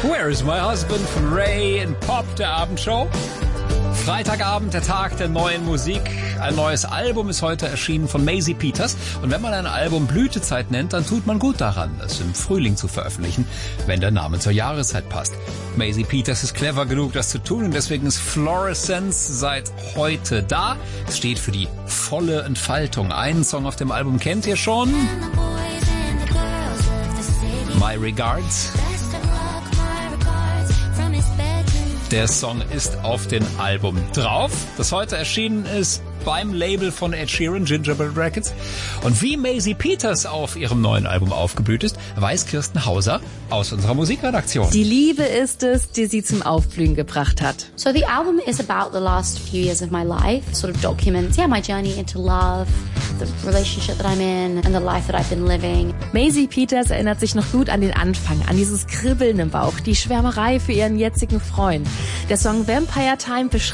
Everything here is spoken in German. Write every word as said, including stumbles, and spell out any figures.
Where is my husband von Ray in Pop, der Abendshow. Freitagabend, der Tag der neuen Musik. Ein neues Album ist heute erschienen von Maisie Peters. Und wenn man ein Album Blütezeit nennt, dann tut man gut daran, es im Frühling zu veröffentlichen, wenn der Name zur Jahreszeit passt. Maisie Peters ist clever genug, das zu tun, und deswegen ist Fluorescence seit heute da. Es steht für die volle Entfaltung. Einen Song auf dem Album kennt ihr schon. My Regards. Der Song ist auf dem Album drauf, das heute erschienen ist beim Label von Ed Sheeran, Gingerbread Records. Und wie Maisie Peters auf ihrem neuen Album aufgeblüht ist, weiß Kirsten Hauser aus unserer Musikredaktion. Die Liebe ist es, die sie zum Aufblühen gebracht hat. So the album is about the last few years of my life, sort of documents, yeah, my journey into love, the relationship that I'm in and the life that I've been living. Maisie Peters erinnert sich noch gut an den Anfang, an dieses Kribbeln im Bauch, die Schwärmerei für ihren jetzigen Freund. Der Song Vampire Time beschreibt